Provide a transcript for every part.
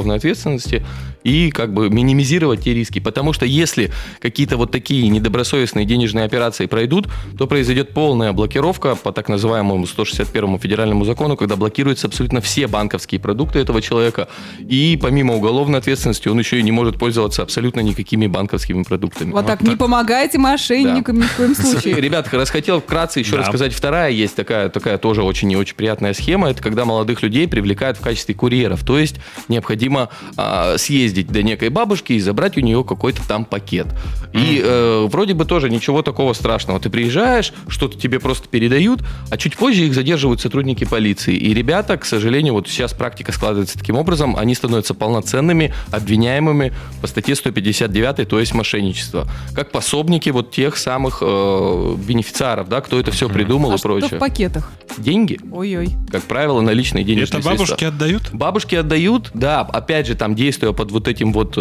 уголовной ответственности и как бы минимизировать те риски. Потому что если какие-то вот такие недобросовестные денежные операции пройдут, то произойдет полная блокировка по так называемому 161 федеральному закону, когда блокируются абсолютно все банковские продукты этого человека. И помимо уголовной ответственности он еще и не может пользоваться абсолютно никакими банковскими продуктами. Вот так, не помогайте мошенникам ни в коем случае. Ребят, хотел вкратце еще рассказать. Вторая есть такая тоже очень и очень приятная схема. Это когда молодых людей привлекают в качестве курьеров. То есть необходимо съездить до некой бабушки и забрать у нее какой-то там пакет. И вроде бы тоже ничего такого страшного. Ты приезжаешь, что-то тебе просто передают, а чуть позже их задерживают сотрудники полиции. И ребята, к сожалению, вот сейчас практика складывается таким образом, они становятся полноценными обвиняемыми по статье 159, то есть мошенничество. Как пособники вот тех самых бенефициаров, да, кто это все придумал и прочее. Что в пакетах? Деньги. Ой-ой. Как правило, наличные денежные средства. Это бабушки отдают? Бабушки отдают, да, опять же, там действуя под вот этим вот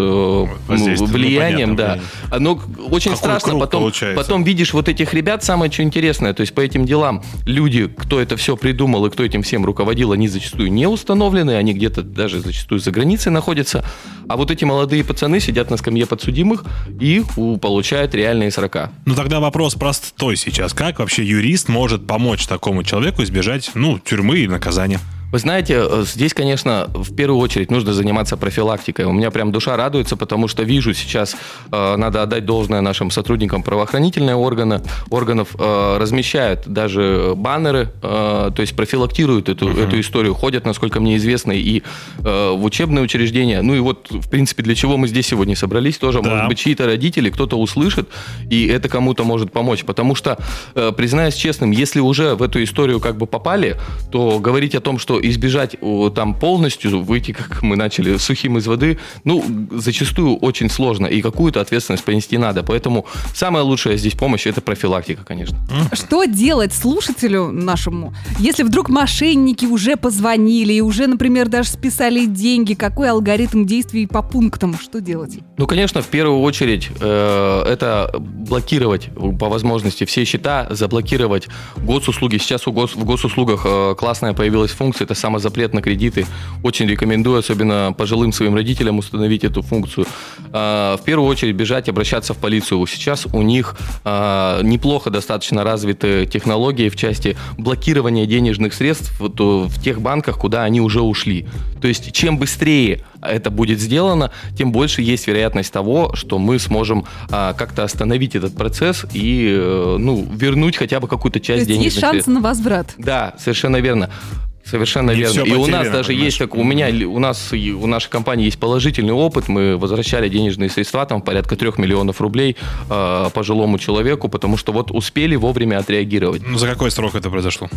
влиянием, да. Но очень страшно, потом видишь вот этих ребят, самое что интересное, то есть по этим делам люди, кто это все придумал и кто этим всем руководил, они зачастую не установлены, они где-то даже зачастую за границей находятся, а вот эти молодые пацаны сидят на скамье подсудимых и получают реальные срока. Ну тогда вопрос простой сейчас. Как вообще юрист может помочь такому человеку избежать, тюрьмы и наказания? Вы знаете, здесь, конечно, в первую очередь нужно заниматься профилактикой. У меня прям душа радуется, потому что вижу сейчас, надо отдать должное нашим сотрудникам правоохранительных органов, размещают даже баннеры, то есть профилактируют эту историю, ходят, насколько мне известно, и в учебные учреждения. Ну и вот, в принципе, для чего мы здесь сегодня собрались, тоже, может быть, чьи-то родители, кто-то услышит, и это кому-то может помочь. Потому что, признаюсь честным, если уже в эту историю как бы попали, то говорить о том, что избежать там полностью, выйти, как мы начали, сухим из воды, зачастую очень сложно, и какую-то ответственность понести надо. Поэтому самая лучшая здесь помощь – это профилактика, конечно. Что делать слушателю нашему, если вдруг мошенники уже позвонили и уже, например, даже списали деньги? Какой алгоритм действий по пунктам? Что делать? Конечно, в первую очередь это блокировать по возможности все счета, заблокировать госуслуги. Сейчас в госуслугах классная появилась функция, это самозапрет на кредиты. Очень рекомендую, особенно пожилым своим родителям, установить эту функцию. В первую очередь бежать, обращаться в полицию. Сейчас у них неплохо достаточно развиты технологии в части блокирования денежных средств в тех банках, куда они уже ушли. То есть, чем быстрее это будет сделано, тем больше есть вероятность того, что мы сможем как-то остановить этот процесс и вернуть хотя бы какую-то часть денежных средств. То есть есть шанс на возврат? Да, совершенно верно. Совершенно верно. И у нас даже есть, у нашей компании есть положительный опыт. Мы возвращали денежные средства, там порядка 3 миллионов рублей пожилому человеку, потому что вот успели вовремя отреагировать. За какой срок это произошло?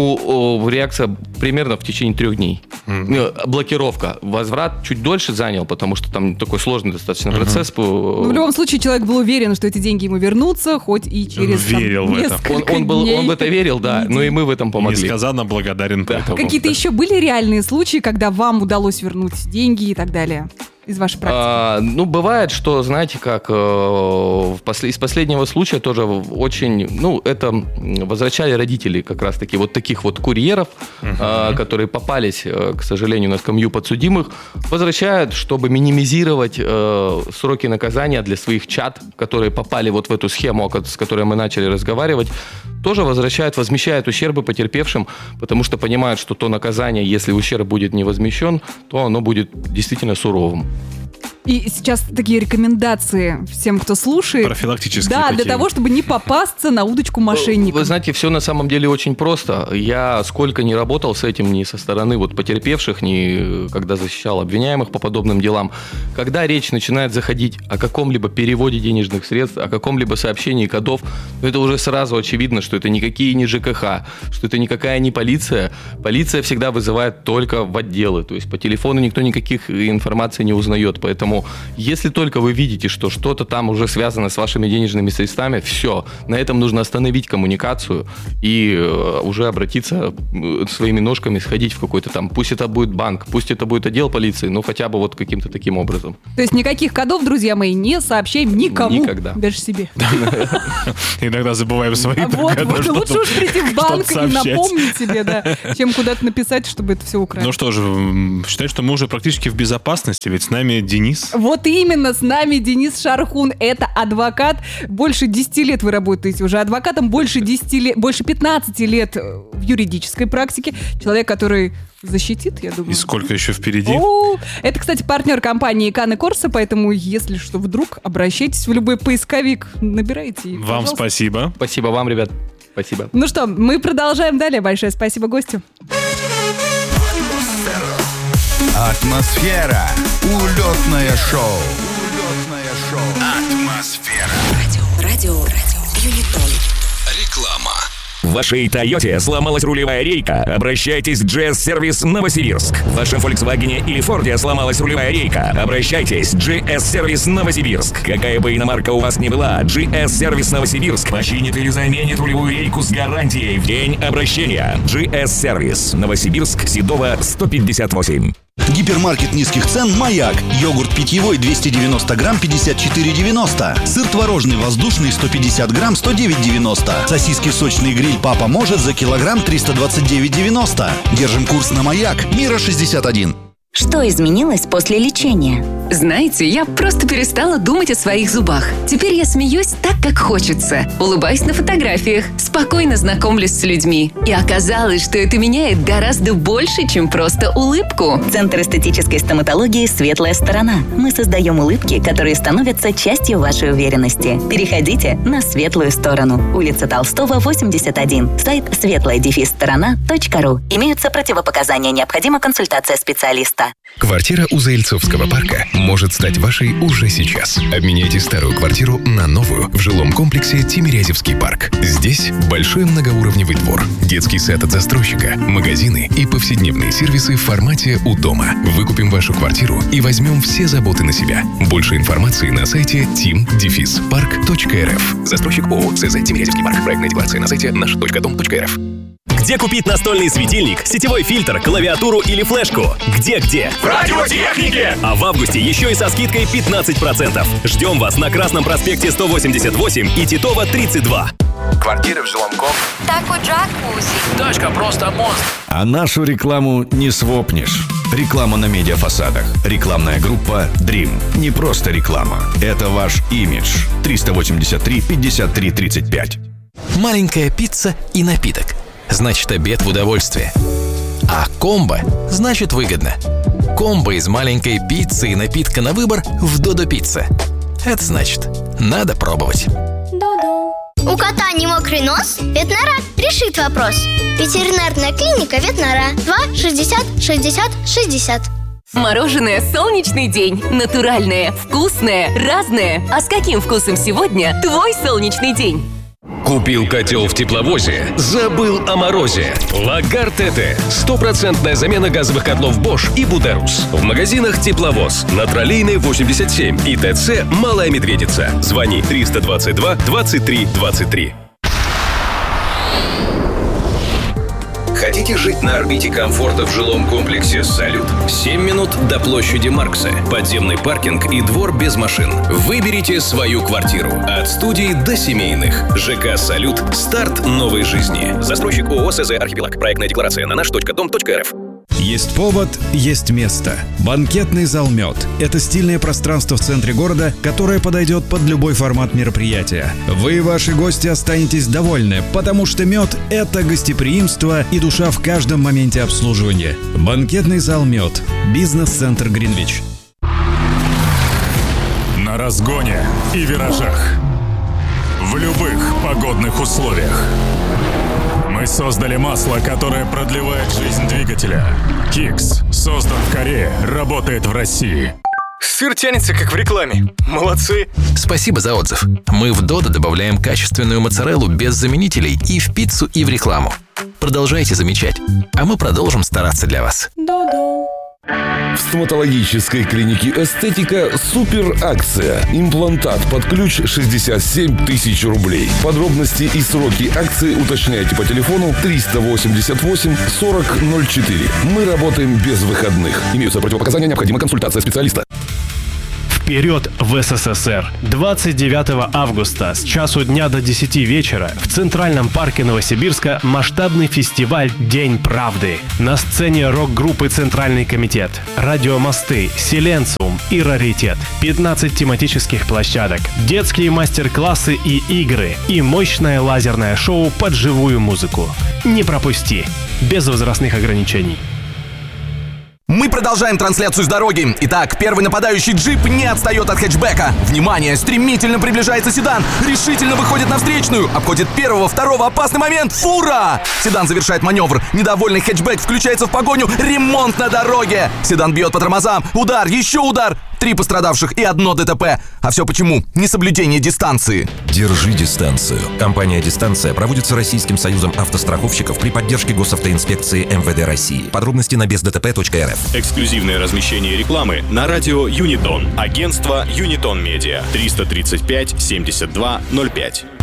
Реакция примерно в течение 3 дней. Блокировка. Возврат чуть дольше занял, потому что там такой сложный достаточно процесс. В любом случае человек был уверен, что эти деньги ему вернутся, хоть и через несколько дней. Он в это верил, да, но и мы в этом помогли. Несказанно благодарен поэтому. Какие-то еще были реальные случаи, когда вам удалось вернуть деньги и так далее? Из вашей практики? Бывает, что, знаете, как из последнего случая тоже очень, это возвращали родители как раз-таки вот таких вот курьеров, которые попались, к сожалению, на скамью подсудимых, возвращают, чтобы минимизировать сроки наказания для своих чад, которые попали вот в эту схему, с которой мы начали разговаривать, тоже возвращают, возмещают ущербы потерпевшим, потому что понимают, что то наказание, если ущерб будет не возмещен, то оно будет действительно суровым. И сейчас такие рекомендации всем, кто слушает. Профилактические Да, такие. для того, чтобы не попасться на удочку мошенников. Вы знаете, все на самом деле очень просто. Я сколько не работал с этим ни со стороны потерпевших, ни когда защищал обвиняемых по подобным делам. Когда речь начинает заходить о каком-либо переводе денежных средств, о каком-либо сообщении кодов, это уже сразу очевидно, что это никакие не ЖКХ, что это никакая не полиция. Полиция всегда вызывает только в отделы. То есть по телефону никто никаких информаций не узнает. Поэтому Поэтому, если только вы видите, что что-то там уже связано с вашими денежными средствами, все, на этом нужно остановить коммуникацию и уже обратиться своими ножками, сходить в какой-то там, пусть это будет банк, пусть это будет отдел полиции, но хотя бы вот каким-то таким образом. То есть никаких кодов, друзья мои, не сообщаем никому. Никогда. Даже себе. Иногда забываем свои Вот, лучше уж прийти в банк и сообщать. напомнить себе, да, чем куда-то написать, чтобы это все украсть. Ну что же, считай, что мы уже практически в безопасности, ведь с нами Денис. Вот именно, с нами Денис Шархун. Это адвокат. Больше 10 лет вы работаете уже адвокатом, больше 10 лет, больше 15 лет в юридической практике. Человек, который защитит, я думаю. И сколько еще впереди? Это, кстати, партнер компании Кан и Корса, поэтому, если что, вдруг обращайтесь в любой поисковик, набирайте. Вам пожалуйста. спасибо. Спасибо вам, ребят. Спасибо. Ну что, мы продолжаем далее. Большое спасибо гостю. Атмосфера. Улетное шоу. Атмосфера. Радио Юнитон. Реклама. В вашей Тойоте сломалась рулевая рейка? Обращайтесь в GS-сервис Новосибирск. В вашем Volkswagen или Форде сломалась рулевая рейка? Обращайтесь в GS-сервис Новосибирск. Какая бы иномарка у вас ни была, GS-сервис Новосибирск починит или заменит рулевую рейку с гарантией в день обращения. GS-сервис Новосибирск, Седова, 158. Гипермаркет низких цен «Маяк». Йогурт питьевой 290 грамм 54,90. Сыр творожный воздушный 150 грамм 109,90. Сосиски сочный гриль «Папа может» за килограмм 329,90. Держим курс на «Маяк». Мира 61. Что изменилось после лечения? Знаете, я просто перестала думать о своих зубах. Теперь я смеюсь так, как хочется. Улыбаюсь на фотографиях, спокойно знакомлюсь с людьми. И оказалось, что это меняет гораздо больше, чем просто улыбку. Центр эстетической стоматологии «Светлая сторона». Мы создаем улыбки, которые становятся частью вашей уверенности. Переходите на светлую сторону. Улица Толстого, 81. Сайт светлая-сторона.ру. Имеются противопоказания. Необходима консультация специалиста. Квартира у Заильцовского парка может стать вашей уже сейчас. Обменяйте старую квартиру на новую в жилом комплексе Тимирязевский парк. Здесь большой многоуровневый двор, детский сад от застройщика, магазины и повседневные сервисы в формате «У дома». Выкупим вашу квартиру и возьмем все заботы на себя. Больше информации на сайте tim-park.rf. Застройщик ООО СЗ Тимирязевский парк. Проектная декларация на сайте наш.дом.рф. Где купить настольный светильник, сетевой фильтр, клавиатуру или флешку? Где? В радиотехнике! А в августе еще и со скидкой 15%. Ждем вас на Красном проспекте 188 и Титова 32. Квартиры в жилом комплексе. Такой джакузи. Тачка просто монстр. А нашу рекламу не свопнешь. Реклама на медиафасадах. Рекламная группа Dream. Не просто реклама. Это ваш имидж. 383 53 35. Маленькая пицца и напиток. Значит, обед в удовольствие. А комбо значит выгодно. Комбо из маленькой пиццы и напитка на выбор в Додо Пицца. Это значит, надо пробовать. У кота не мокрый нос? Ветнора решит вопрос. Ветеринарная клиника Ветнора. 2 60 60 60. Мороженое «Солнечный день». Натуральное, вкусное, разное. А с каким вкусом сегодня твой солнечный день? Купил котел в тепловозе, забыл о морозе. Лагар ТТ. 100% замена газовых котлов Bosch и Buderus. В магазинах Тепловоз. На Троллейной 87 и ТЦ Малая Медведица. Звони 322 23 23. Хотите жить на орбите комфорта в жилом комплексе «Салют»? 7 минут до площади Маркса. Подземный паркинг и двор без машин. Выберите свою квартиру. От студии до семейных. ЖК «Салют». Старт новой жизни. Застройщик ООО СЗ «Архипелаг». Проектная декларация на наш.дом.рф. Есть повод, есть место. Банкетный зал «Мед» — это стильное пространство в центре города, которое подойдет под любой формат мероприятия. Вы и ваши гости останетесь довольны, потому что «Мед» — это гостеприимство и душа в каждом моменте обслуживания. Банкетный зал «Мед». Бизнес-центр Гринвич. На разгоне и виражах. В любых погодных условиях. Мы создали масло, которое продлевает жизнь двигателя. Кикс создан в Корее, работает в России. Сыр тянется, как в рекламе. Молодцы. Спасибо за отзыв. Мы в Додо добавляем качественную моцареллу без заменителей и в пиццу, и в рекламу. Продолжайте замечать, а мы продолжим стараться для вас. Додо. В стоматологической клинике «Эстетика» супер акция. Имплантат под ключ 67 тысяч рублей. Подробности и сроки акции уточняйте по телефону 388 40 04. Мы работаем без выходных. Имеются противопоказания, необходима консультация специалиста. Вперед в СССР! 29 августа с часу дня до 10 вечера в Центральном парке Новосибирска масштабный фестиваль «День правды». На сцене рок-группы «Центральный комитет», «Радиомосты», «Силенциум» и «Раритет». 15 тематических площадок, детские мастер-классы и игры, и мощное лазерное шоу под живую музыку. Не пропусти! Без возрастных ограничений. Мы продолжаем трансляцию с дороги. Итак, первый нападающий джип не отстает от хэтчбека. Внимание, стремительно приближается седан. Решительно выходит на встречную. Обходит первого, второго. Опасный момент. Фура! Седан завершает маневр. Недовольный хэтчбек включается в погоню. Ремонт на дороге. Седан бьет по тормозам. Удар, еще удар. 3 пострадавших и 1 ДТП. А все почему? Несоблюдение дистанции. Держи дистанцию. Компания «Дистанция» проводится Российским союзом автостраховщиков при поддержке Госавтоинспекции МВД России. Подробности на бездтп.рф. Эксклюзивное размещение рекламы на радио Юнитон. Агентство Юнитон Медиа. 335 72 05.